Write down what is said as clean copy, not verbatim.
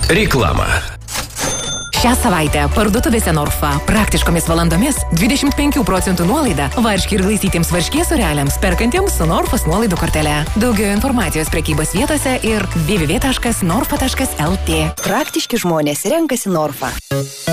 Reklama. Šią savaitę parduotuvėse Norfa praktiškomis valandomis 25% nuolaida varškė ir glaistytiems varškės sūreliams perkantiems su Norfos nuolaidų kortele. Daugiau informacijos prekybos vietose ir www.norfa.lt. Praktiški žmonės renkasi Norfa.